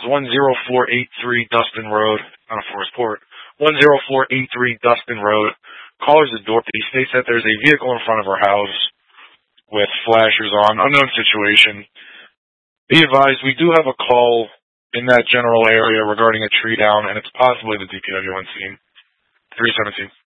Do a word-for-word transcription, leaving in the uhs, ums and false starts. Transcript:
one zero four eight three Dustin Road, on a Forest Port. one zero four eight three Dustin Road. Caller's at door. He states that there's a vehicle in front of her house with flashers on. Unknown situation. Be advised, we do have a call in that general area regarding a tree down, and it's possibly the D P W on scene. three seventeen.